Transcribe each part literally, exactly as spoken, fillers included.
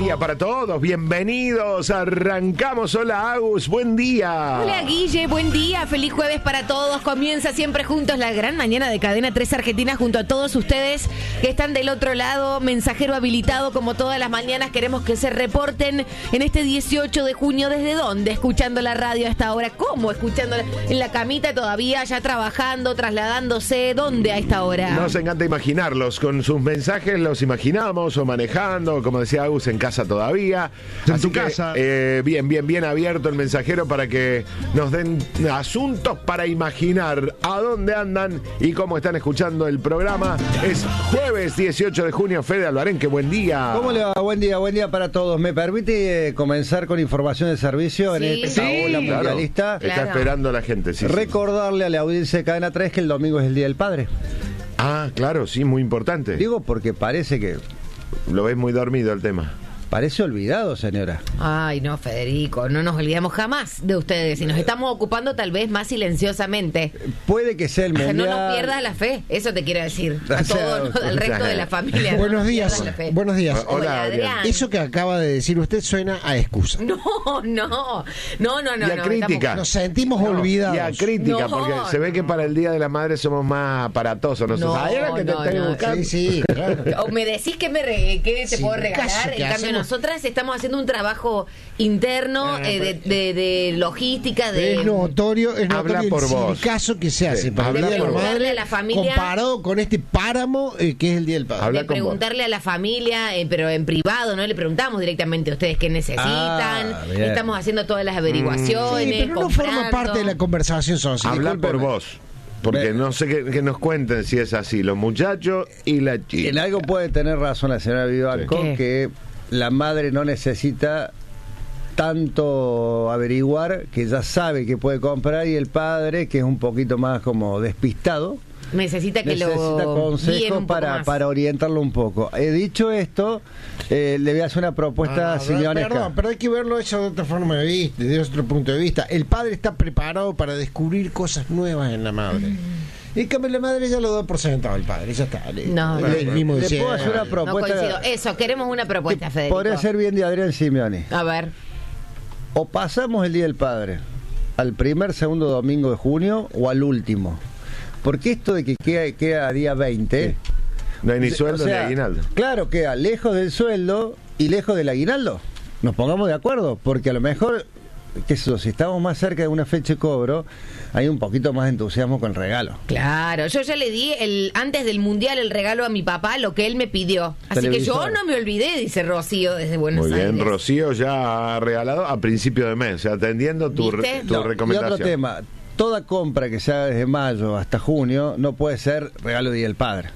día para todos, bienvenidos, arrancamos. Hola Agus, buen día. Hola Guille, buen día, feliz jueves para todos. Comienza siempre juntos la gran mañana de Cadena tres Argentina junto a todos ustedes que están del otro lado. Mensajero habilitado como todas las mañanas, queremos que se reporten en este dieciocho de junio. ¿Desde dónde? Escuchando la radio a esta hora. ¿Cómo? Escuchando en la camita todavía, ya trabajando, trasladándose. ¿Dónde a esta hora? Nos encanta imaginarlos, con sus mensajes los imaginamos, o manejando, como decía Agus, en casa todavía. En Así tu que, casa. Eh, bien, bien, bien abierto el mensajero para que nos den asuntos para imaginar a dónde andan y cómo están escuchando el programa. Es jueves dieciocho de junio, Fede Albarén, que buen día. ¿Cómo le va? Buen día, buen día para todos. ¿Me permite eh, comenzar con información de servicio Sí. en esta Sí, ola Claro, mundialista? está Claro. esperando la gente. Sí, sí. Recordarle a la audiencia de Cadena tres que el domingo es el Día del Padre. Ah, claro, sí, muy importante. Digo porque parece que... Lo ves muy dormido el tema. Parece olvidado, señora. Ay, no, Federico, no nos olvidamos jamás de ustedes y nos estamos ocupando tal vez más silenciosamente. Puede que sea el O sea, mundial... no nos pierdas la fe, eso te quiero decir. A O sea, todos, ¿no? Al resto de la familia. no Buenos nos días, pierdas la fe. buenos días. Hola, Hola, Adrián. Adrián. Eso que acaba de decir usted suena a excusa. No, no, no, no, no. Y a no, crítica. Nos sentimos No, olvidados. Y a crítica, No, porque se ve que no. para el Día de la Madre somos más aparatosos. No, No, sé, ¿sabes que te no, estoy no. buscando? Sí, sí, claro. O me decís que me re- que te Sí, puedo casi regalar. que En cambio, hacemos- nosotras estamos haciendo un trabajo interno Ah, eh, de, de, de logística, de... Es notorio, es Habla notorio por el vos. caso que se hace Sí, para el habla Día de la por vos. Madre A la familia- comparado con este páramo eh, que es el Día del Padre. Habla de con vos. preguntarle a la familia, eh, pero en privado, ¿no? Le preguntamos directamente a ustedes qué necesitan. Ah, bien. Estamos haciendo todas las averiguaciones. Sí, pero no forma comprando. parte de la conversación social. Habla por vos. Porque Ve. no sé que, que nos cuenten si es así, los muchachos y la chica. En algo puede tener razón la señora Vivanco, Sí. que la madre no necesita tanto averiguar, que ya sabe que puede comprar, y el padre, que es un poquito más como despistado, Necesita que necesita lo guíen consejos un poco para, más. para orientarlo un poco. He dicho esto, eh, le voy a hacer una propuesta Ah, sillonesca. perdón, pero hay que verlo eso de otra forma de vista, desde otro punto de vista. El padre está preparado para descubrir cosas nuevas en la madre. Y en cambio la madre ya lo da por sentado el padre, ya está. le- No, le- no, el no. mismo Le decía, puedo hacer una "Ay, No propuesta. coincido. Eso, queremos una propuesta, Federico. Podría ser bien de Adrián Simeoni. A ver. O pasamos el Día del Padre al primer, segundo domingo de junio o al último. Porque esto de que queda, queda día veinte... No hay ni o sueldo sea, ni aguinaldo. Claro, queda lejos del sueldo y lejos del aguinaldo. Nos pongamos de acuerdo, porque a lo mejor, qué sé yo, si estamos más cerca de una fecha de cobro, hay un poquito más de entusiasmo con el regalo. Claro, yo ya le di el antes del Mundial el regalo a mi papá, lo que él me pidió. Así Televisor. que yo no me olvidé, dice Rocío desde Buenos Muy bien, Aires. Rocío ya ha regalado a principio de mes, o sea, atendiendo tu, ¿Viste? tu No, y recomendación. otro tema, toda compra que se haga desde mayo hasta junio no puede ser regalo de Día del Padre.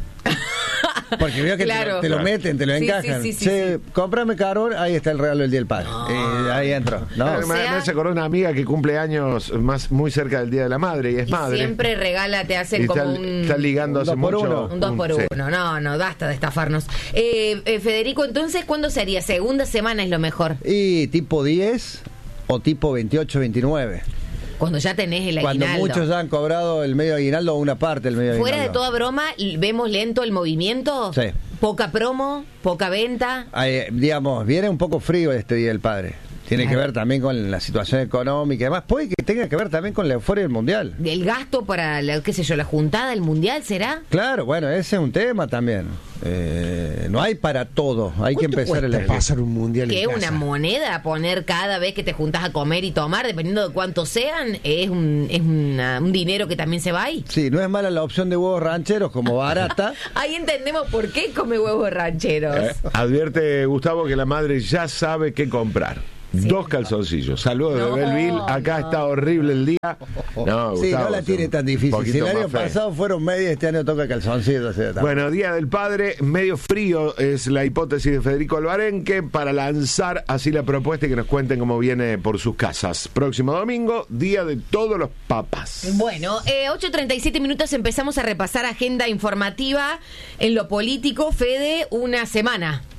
Porque veo que te Claro. lo- te, lo, Claro. meten, te lo Sí, encajan. sí, sí, sí, Che, sí. cómprame carbón, ahí está el regalo del Día del Padre. Eh, ahí entro. No. Claro, O me, sea- me hace acordar una amiga que cumple años más muy cerca del Día de la Madre y es Y madre. siempre regala, te hacen Y como está, un... está ligando un hace dos por mucho. uno. Un dos por sí. uno, no, no, basta de estafarnos. Eh, eh, Federico, entonces, ¿cuándo sería? Segunda semana es lo mejor. Y tipo diez o tipo veintiocho, veintinueve. Cuando ya tenés el Cuando aguinaldo. muchos ya han cobrado el medio aguinaldo o una parte del medio Fuera de aguinaldo. toda broma, ¿vemos lento el movimiento? Sí. Poca promo, poca venta. Ay, digamos, viene un poco frío este Día del Padre. Tiene Claro. que ver también con la situación económica y demás. Puede que tenga que ver también con la euforia del Mundial. El gasto para, la, qué sé yo, la juntada, el Mundial, ¿será? Claro, bueno, ese es un tema también. Eh, no hay para todo, hay que ¿cuánto empezar cuesta el pasar un mundial Que en es una casa? moneda a poner cada vez que te juntás a comer y tomar, dependiendo de cuántos sean, es un, es una- un dinero que también se va ahí. Sí, no es mala la opción de huevos rancheros como barata. Ahí entendemos por qué come huevos rancheros. Eh, advierte Gustavo que la madre ya sabe qué comprar. Dos calzoncillos. Saludos No, de Belleville. Acá no. está horrible el día. No, Sí, Gustavo, no la tiene un tan difícil. poquito Si el año más feo. pasado fueron medias, este año toca calzoncillos. o sea, Bueno, Día del Padre, medio frío es la hipótesis de Federico Albarenque para lanzar así la propuesta y que nos cuenten cómo viene por sus casas. Próximo domingo, Día de todos los papás. Bueno, eh, ocho treinta y siete minutos empezamos a repasar agenda informativa en lo político. Fede, una semana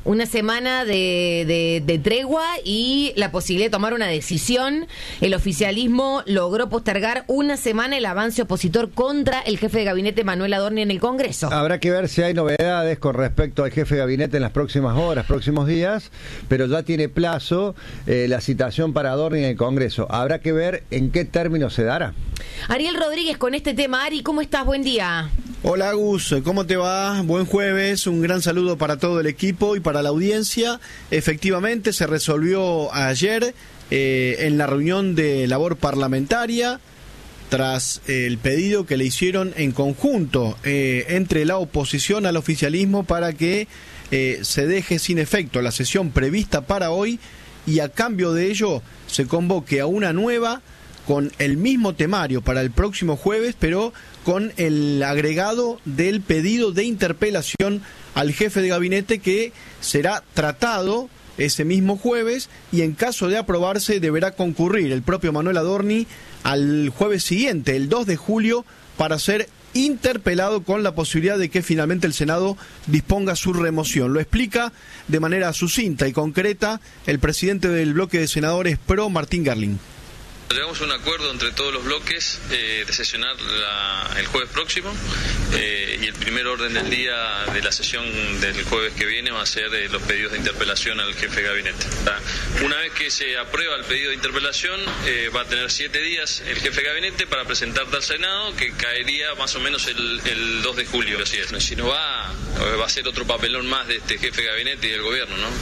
Una semana de, de, de tregua y la posibilidad de tomar una decisión. El oficialismo logró postergar una semana el avance opositor contra el jefe de gabinete Manuel Adorni en el Congreso. Habrá que ver si hay novedades con respecto al jefe de gabinete en las próximas horas, próximos días, pero ya tiene plazo eh, la citación para Adorni en el Congreso. Habrá que ver en qué términos se dará. Ariel Rodríguez con este tema. Ari, ¿cómo estás? Buen día. Hola Agus, ¿cómo te va? Buen jueves, un gran saludo para todo el equipo y para la audiencia. Efectivamente se resolvió ayer eh, en la reunión de labor parlamentaria tras eh, el pedido que le hicieron en conjunto eh, entre la oposición al oficialismo para que eh, se deje sin efecto la sesión prevista para hoy y a cambio de ello se convoque a una nueva con el mismo temario para el próximo jueves, pero con el agregado del pedido de interpelación al jefe de gabinete que será tratado ese mismo jueves y en caso de aprobarse deberá concurrir el propio Manuel Adorni al jueves siguiente, el dos de julio, para ser interpelado con la posibilidad de que finalmente el Senado disponga su remoción. Lo explica de manera sucinta y concreta el presidente del bloque de senadores PRO, Martín Garlin. Llegamos a un acuerdo entre todos los bloques eh, de sesionar la, el jueves próximo eh, y el primer orden del día de la sesión del jueves que viene va a ser eh, los pedidos de interpelación al jefe de gabinete. Una vez que se aprueba el pedido de interpelación eh, va a tener siete días el jefe de gabinete para presentarte al Senado, que caería más o menos el, el dos de julio. Así es. Si no va, va a ser otro papelón más de este jefe de gabinete y del gobierno, ¿no?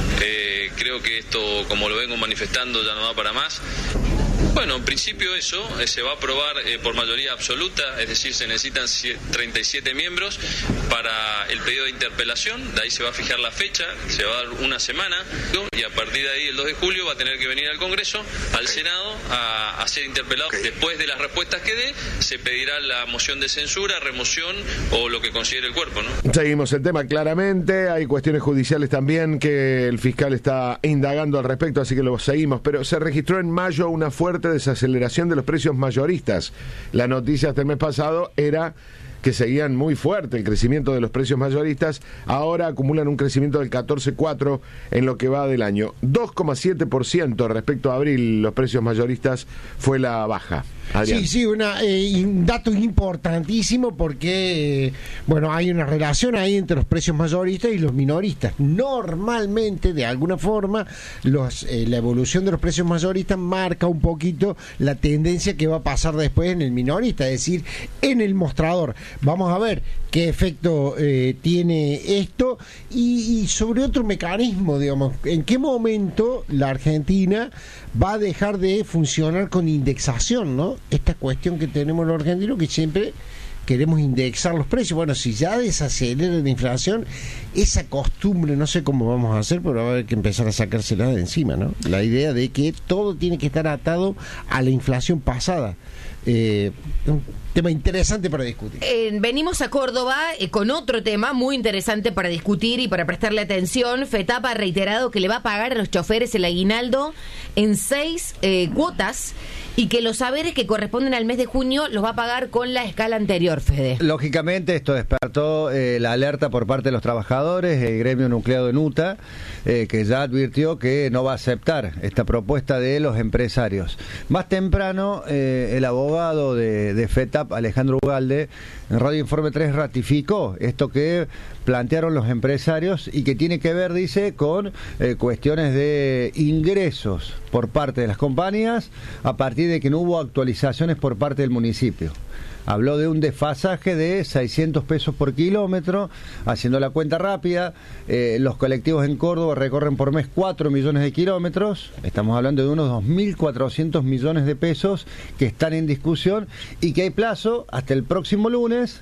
Eh, creo que esto, como lo vengo manifestando, ya no da para más. Bueno, en principio eso eh, se va a aprobar eh, por mayoría absoluta, es decir, se necesitan treinta y siete miembros para el pedido de interpelación, de ahí se va a fijar la fecha, se va a dar una semana y a partir de ahí el dos de julio va a tener que venir al Congreso, al Senado, a, a ser interpelado. Después de las respuestas que dé, se pedirá la moción de censura, remoción o lo que considere el cuerpo, ¿no? Seguimos el tema claramente, hay cuestiones judiciales también que el fiscal está indagando al respecto, así que lo seguimos, pero se registró en mayo una fuerte desaceleración de los precios mayoristas. La noticia hasta el mes pasado era que seguían muy fuerte el crecimiento de los precios mayoristas, ahora acumulan un crecimiento del catorce coma cuatro por ciento en lo que va del año. dos coma siete por ciento respecto a abril, los precios mayoristas fue la baja. Adrián. Sí, sí, una, eh, un dato importantísimo porque, eh, bueno, hay una relación ahí entre los precios mayoristas y los minoristas. Normalmente, de alguna forma, los, eh, la evolución de los precios mayoristas marca un poquito la tendencia que va a pasar después en el minorista, es decir, en el mostrador. Vamos a ver qué efecto eh, tiene esto y, y sobre otro mecanismo, digamos, en qué momento la Argentina va a dejar de funcionar con indexación, ¿no? Esta cuestión que tenemos los argentinos que siempre queremos indexar los precios. Bueno, si ya desacelera la inflación, esa costumbre, no sé cómo vamos a hacer, pero va a haber que empezar a sacársela de encima, ¿no? La idea de que todo tiene que estar atado a la inflación pasada. Eh, un tema interesante para discutir. Eh, venimos a Córdoba eh, con otro tema muy interesante para discutir y para prestarle atención. FETAP ha reiterado que le va a pagar a los choferes el aguinaldo en seis eh, cuotas y que los saberes que corresponden al mes de junio los va a pagar con la escala anterior, Fede. Lógicamente esto despertó eh, la alerta por parte de los trabajadores, el gremio nucleado de NUTA, eh, que ya advirtió que no va a aceptar esta propuesta de los empresarios. Más temprano, eh, el abogado de, de FETAP, Alejandro Ugalde, en Radio Informe tres ratificó esto que plantearon los empresarios y que tiene que ver, dice, con eh, cuestiones de ingresos por parte de las compañías a partir de que no hubo actualizaciones por parte del municipio. Habló de un desfasaje de seiscientos pesos por kilómetro, haciendo la cuenta rápida, eh, los colectivos en Córdoba recorren por mes cuatro millones de kilómetros, estamos hablando de unos dos mil cuatrocientos millones de pesos que están en discusión y que hay plazo hasta el próximo lunes,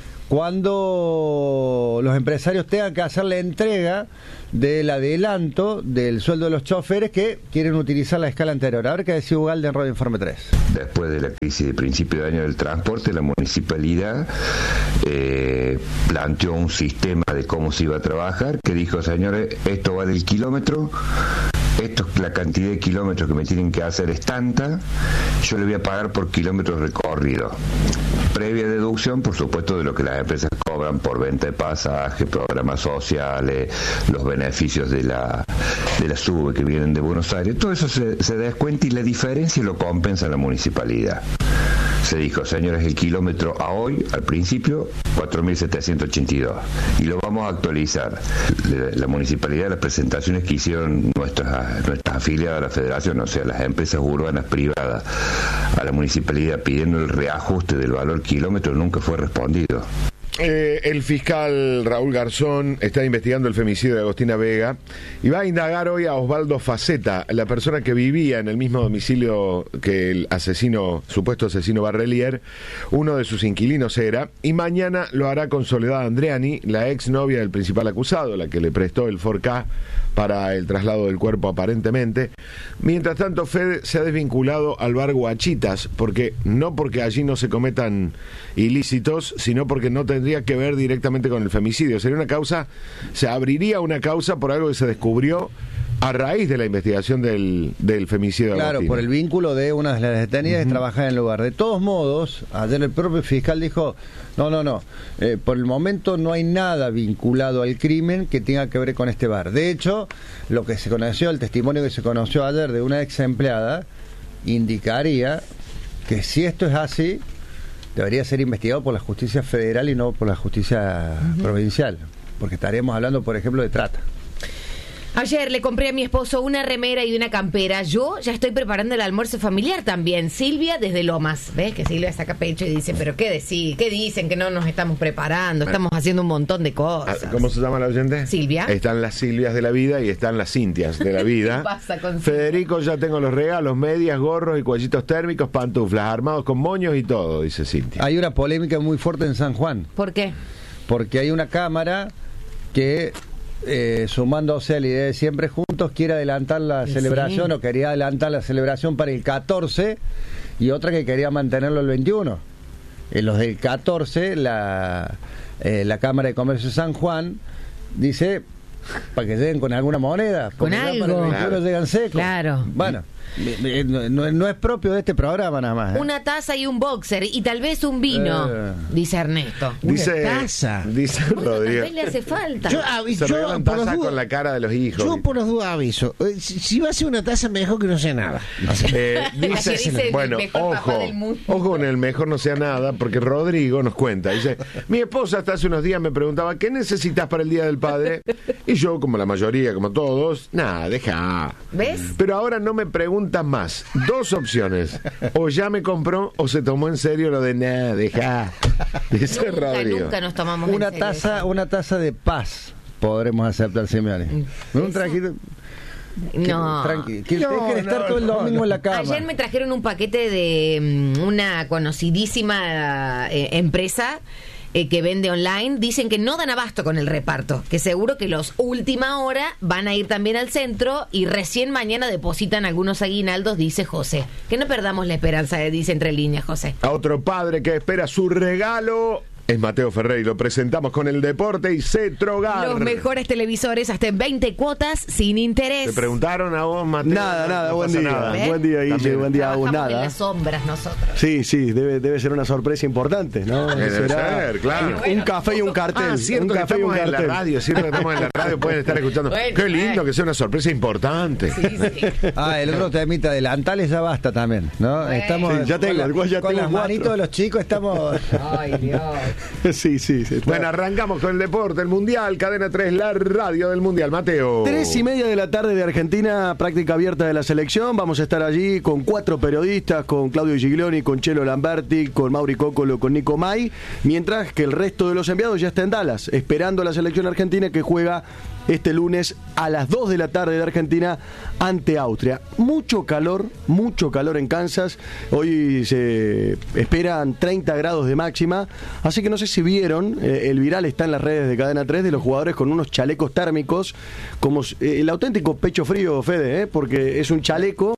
cuando los empresarios tengan que hacer la entrega del adelanto del sueldo de los choferes que quieren utilizar la escala anterior. A ver qué decía Ugalde en Radio Informe tres. Después de la crisis de principio de año del transporte, la municipalidad eh, planteó un sistema de cómo se iba a trabajar, que dijo, señores, esto va del kilómetro esto, la cantidad de kilómetros que me tienen que hacer es tanta, yo le voy a pagar por kilómetros recorridos. Previa deducción, por supuesto, de lo que las empresas cobran por venta de pasajes, programas sociales, los beneficios de la de la SUBE que vienen de Buenos Aires. Todo eso se, se descuenta y la diferencia lo compensa la municipalidad. Se dijo, señores, el kilómetro a hoy, al principio, cuatro mil setecientos ochenta y dos. Y lo vamos a actualizar. La, la municipalidad, las presentaciones que hicieron nuestras, nuestras afiliadas a la federación, o sea, las empresas urbanas privadas, a la municipalidad pidiendo el reajuste del valor kilómetro, nunca fue respondido. Eh, el fiscal Raúl Garzón está investigando el femicidio de Agostina Vega y va a indagar hoy a Osvaldo Faceta, la persona que vivía en el mismo domicilio que el asesino, supuesto asesino Barrelier. Uno de sus inquilinos era, y mañana lo hará con Soledad Andreani, la exnovia del principal acusado, la que le prestó el cuatro K para el traslado del cuerpo aparentemente. Mientras tanto, Fede se ha desvinculado al bar Guachitas, porque no porque allí no se cometan ilícitos, sino porque no tendría que ver directamente con el femicidio. Sería una causa, se abriría una causa por algo que se descubrió a raíz de la investigación del, del femicidio de Claro, Agostina. por el vínculo de una de las detenidas uh-huh. que trabaja en el lugar. De todos modos, ayer el propio fiscal dijo, no, no, no, eh, por el momento no hay nada vinculado al crimen que tenga que ver con este bar. De hecho, lo que se conoció, el testimonio que se conoció ayer de una ex empleada, indicaría que si esto es así, debería ser investigado por la justicia federal y no por la justicia uh-huh. provincial, porque estaríamos hablando, por ejemplo, de trata. Ayer le compré a mi esposo una remera y una campera. Yo ya estoy preparando el almuerzo familiar también. Silvia desde Lomas. ¿Ves? Que Silvia saca pecho y dice, pero ¿qué decís? ¿Qué dicen? Que no nos estamos preparando. Estamos haciendo un montón de cosas. ¿Cómo se llama la oyente? Silvia. Están las Silvias de la vida y están las Cintias de la vida. ¿Qué pasa con Federico, ya tengo los regalos, medias, gorros y cuellitos térmicos, pantuflas, armados con moños y todo, dice Cintia. Hay una polémica muy fuerte en San Juan. ¿Por qué? Porque hay una cámara que... Eh, sumándose a la idea de Siempre Juntos, quiere adelantar la sí. celebración o quería adelantar la celebración para el catorce y otra que quería mantenerlo el veintiuno. En los del catorce, la, eh, la Cámara de Comercio de San Juan dice para que lleguen con alguna moneda, con algo. Para el veintiuno Claro. llegan secos. Claro. Bueno, no, no, no es propio de este programa nada más. ¿eh? Una taza y un boxer y tal vez un vino, eh. dice Ernesto. Dice, una taza. Dice bueno, Rodrigo. tal vez le hace falta. Yo, avi- Se yo regalan por las tazas dudas- con la cara de los hijos. Yo por las dudas aviso. Eh, Si, si va a ser una taza, mejor que no sea nada. O sea, Eh, dice, La que dice el bueno, mejor papá ojo, del mundo. ojo con el mejor no sea nada, porque Rodrigo nos cuenta, dice, mi esposa hasta hace unos días me preguntaba, ¿qué necesitas para el Día del Padre? Y yo, como la mayoría, como todos, nada, deja. ¿Ves? Pero ahora no me preguntan más. Dos opciones, o ya me compró o se tomó en serio lo de nada, deja. Dice Nunca, Rodrigo. nunca nos tomamos Una en serio taza, eso. una taza de paz podremos aceptar, Simeone. Un ¿Eso? trajito. No. Tranqui, que No, ustedes quieren estar no, todo el no, domingo no. en la cama. Ayer me trajeron un paquete de mm, una conocidísima eh, empresa eh, que vende online. Dicen que no dan abasto con el reparto, que seguro que los última hora van a ir también al centro y recién mañana depositan algunos aguinaldos, dice José. Que no perdamos la esperanza, eh, dice entre líneas José. A otro padre que espera su regalo es Mateo Ferrer y lo presentamos con el deporte y Cetrogar. Los mejores televisores hasta en veinte cuotas sin interés. ¿Te preguntaron a vos, Mateo? Nada, nada, No buen pasa día. nada. ¿Eh? Buen día, Guille, También. buen día, Agus, Trabajamos en nada. las sombras nosotros. Sí, sí, debe, debe ser una sorpresa importante, ¿no? Debe ser, claro. un café y un cartel. Ah, cierto un que café y un estamos en la cartel. radio, cierto que estamos en la radio, pueden estar escuchando. Bueno, Qué lindo eh. que sea una sorpresa importante. Sí, sí. Ah, el otro temita adelantales ya basta también, ¿no? Bueno. Estamos Sí, ya tengo, con, la- igual ya con tengo las cuatro. manitos de los chicos estamos. Ay, Dios. Sí, sí, sí. Bueno, arrancamos con el deporte, el Mundial, Cadena tres, la radio del Mundial. Mateo. Tres y media de la tarde de Argentina, práctica abierta de la selección. Vamos a estar allí con cuatro periodistas, con Claudio Giglioni, con Chelo Lamberti, con Mauri Cócolo, con Nico May, mientras que el resto de los enviados ya está en Dallas, esperando a la selección argentina que juega este lunes a las dos de la tarde de Argentina ante Austria. Mucho calor, mucho calor en Kansas. Hoy se esperan treinta grados de máxima, así que no sé si vieron, eh, el viral está en las redes de Cadena tres de los jugadores con unos chalecos térmicos, como eh, el auténtico pecho frío, Fede, eh, porque es un chaleco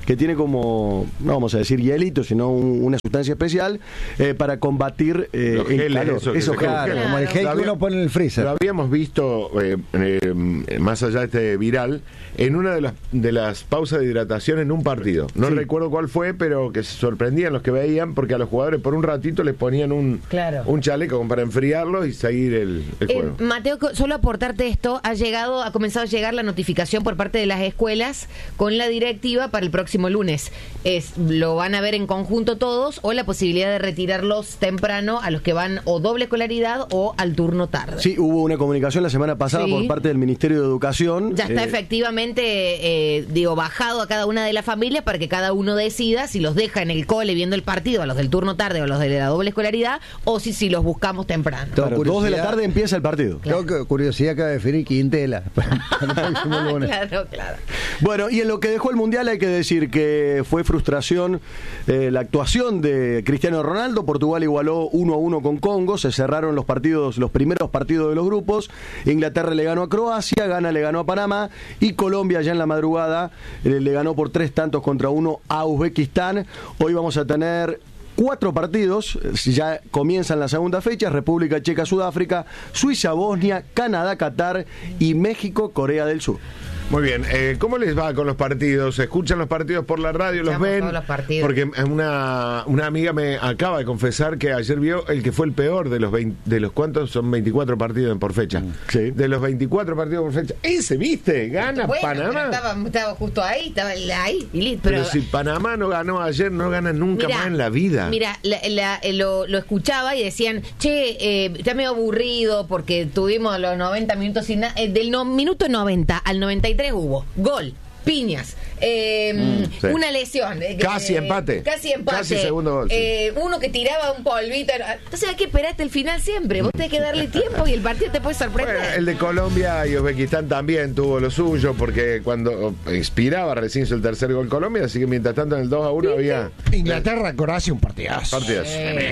que tiene como, no vamos a decir hielito, sino un, una sustancia especial eh, para combatir eh, Los el geles, calor. eso que Esos se geles. Claro, Claro. como el gel Lo que había- uno pone en el freezer. Lo habíamos visto, eh, eh, más allá de este viral, en una de las, de las pausas de hidratación en un partido. No Sí. recuerdo cuál fue, pero que se sorprendían los que veían, porque a los jugadores por un ratito les ponían un, Claro. un chaleco como para enfriarlos y seguir el, el Eh, juego. Mateo, co- solo aportarte esto, ha llegado, ha comenzado a llegar la notificación por parte de las escuelas con la directiva para el próximo lunes. Es, lo van a ver en conjunto todos o la posibilidad de retirarlos temprano a los que van o doble escolaridad o al turno tarde. Sí, hubo una comunicación la semana pasada Sí. por parte del Ministerio de Educación. Ya está eh, efectivamente, eh, digo, bajado a cada una de las familias para que cada uno decida si los deja en el cole viendo el partido a los del turno tarde o a los de la doble escolaridad o si, si los buscamos temprano. claro, dos de la Curiosidad. tarde empieza el partido. Tengo que- curiosidad que va a definir Quintela para el próximo lunes. Claro, claro. Bueno, y en lo que dejó el Mundial hay que decir que fue frustración eh, la actuación de Cristiano Ronaldo. Portugal igualó uno a uno con Congo, se cerraron los partidos, los primeros partidos de los grupos. Inglaterra le ganó a Croacia, Ghana le ganó a Panamá y Colombia ya en la madrugada eh, le ganó por tres tantos contra uno a Uzbekistán. Hoy vamos a tener cuatro partidos, ya comienzan las segundas fechas: República Checa, Sudáfrica, Suiza, Bosnia, Canadá, Qatar y México, Corea del Sur. Muy bien, eh, ¿cómo les va con los partidos? ¿Escuchan los partidos por la radio? ¿Los Escuchamos ven? todos los partidos. Porque una, una amiga me acaba de confesar que ayer vio el que fue el peor de los veinte, de los cuantos son veinticuatro partidos por fecha. Sí. De los veinticuatro partidos por fecha. Ese, ¿viste? Gana Bueno, Panamá. pero Estaba, estaba justo ahí, estaba ahí. Y listo, Pero, pero, si Panamá no ganó ayer, no gana nunca Mirá, más en la vida. Mira, la- la- eh, lo, lo escuchaba y decían, che, eh, está medio aburrido porque tuvimos los noventa minutos sin nada. Eh, del no- minuto noventa al noventa y tres hubo gol, piñas, eh, Mm, sí. una lesión. eh, Casi eh, empate. Casi empate. Casi segundo gol, sí. eh, uno que tiraba un polvito. Entonces hay que esperar hasta el final siempre. Vos tenés que darle tiempo y el partido te puede sorprender. Bueno, el de Colombia y Uzbekistán también tuvo lo suyo, porque cuando inspiraba recién hizo el tercer gol Colombia, así que mientras tanto en el dos a uno había Inglaterra, Croacia, un partidazo. partidas.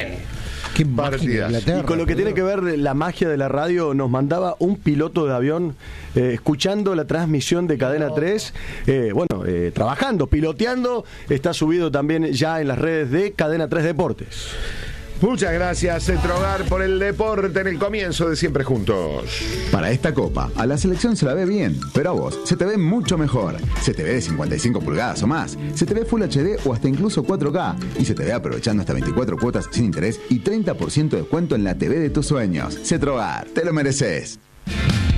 Qué máquina Partidas. Inglaterra. Y con lo que tiene que ver la magia de la radio, nos mandaba un piloto de avión eh, escuchando la transmisión de Cadena tres, eh, bueno, eh, trabajando, piloteando, está subido también ya en las redes de Cadena tres Deportes. Muchas gracias, Cetrogar, por el deporte en el comienzo de Siempre Juntos. Para esta copa, a la selección se la ve bien, pero a vos se te ve mucho mejor. Se te ve de cincuenta y cinco pulgadas o más, se te ve Full H D o hasta incluso cuatro K, y se te ve aprovechando hasta veinticuatro cuotas sin interés y treinta por ciento de descuento en la T V de tus sueños. Cetrogar, te lo mereces.